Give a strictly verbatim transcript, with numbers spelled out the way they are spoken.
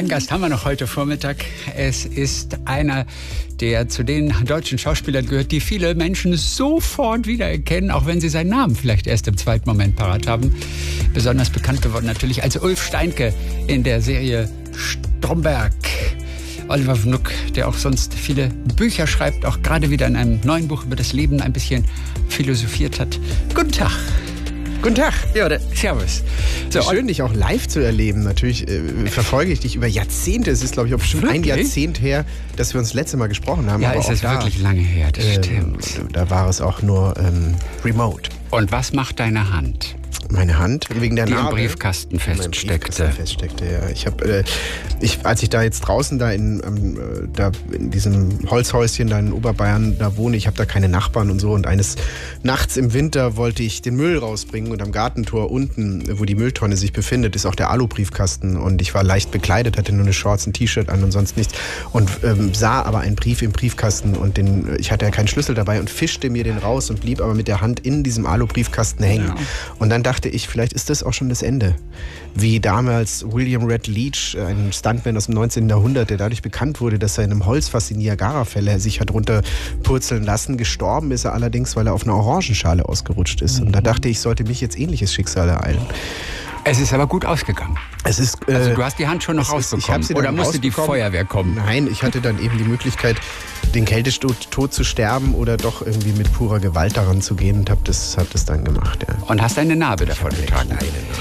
Einen Gast haben wir noch heute Vormittag. Es ist einer, der zu den deutschen Schauspielern gehört, die viele Menschen sofort wiedererkennen, auch wenn sie seinen Namen vielleicht erst im zweiten Moment parat haben. Besonders bekannt geworden natürlich als Ulf Steinke in der Serie Stromberg. Oliver Wnuck, der auch sonst viele Bücher schreibt, auch gerade wieder in einem neuen Buch über das Leben ein bisschen philosophiert hat. Guten Tag. Guten Tag. Ja, oder? Servus. So, schön, dich auch live zu erleben. Natürlich äh, verfolge ich dich über Jahrzehnte. Es ist, glaube ich, auch bestimmt wirklich? ein Jahrzehnt her, dass wir uns das letzte Mal gesprochen haben. Ja, aber es auch ist da, wirklich lange her, das äh, stimmt. Da war es auch nur ähm, remote. Und was macht deine Hand? Meine Hand, wegen der Die Narbe, im Briefkasten feststeckte. Briefkasten feststeckte, ja. Ich habe, äh, ich, als ich da jetzt draußen da in, ähm, da in diesem Holzhäuschen da in Oberbayern da wohne, ich habe da keine Nachbarn und so. Und eines Nachts im Winter wollte ich den Müll rausbringen und am Gartentor unten, wo die Mülltonne sich befindet, ist auch der Alu-Briefkasten. Und ich war leicht bekleidet, hatte nur eine Shorts, ein T-Shirt an und sonst nichts. Und ähm, sah aber einen Brief im Briefkasten und den, ich hatte ja keinen Schlüssel dabei und fischte mir den raus und blieb aber mit der Hand in diesem Alu-Briefkasten hängen. Ja. Und dann dachte ich, vielleicht ist das auch schon das Ende. Wie damals William Red Leach, ein Stuntman aus dem neunzehnten Jahrhundert, der dadurch bekannt wurde, dass er in einem Holzfass in Niagara-Fälle sich hat runterpurzeln lassen. Gestorben ist er allerdings, weil er auf einer Orangenschale ausgerutscht ist. Und da dachte ich, sollte mich jetzt ähnliches Schicksal ereilen. Es ist aber gut ausgegangen. Es ist, äh, also du hast die Hand schon noch rausbekommen. Ist, oder musste die Feuerwehr kommen? Nein, ich hatte dann eben die Möglichkeit, den Kältetod tot zu sterben oder doch irgendwie mit purer Gewalt daran zu gehen und habe das, hab das dann gemacht. Ja. Und hast eine Narbe davon getragen?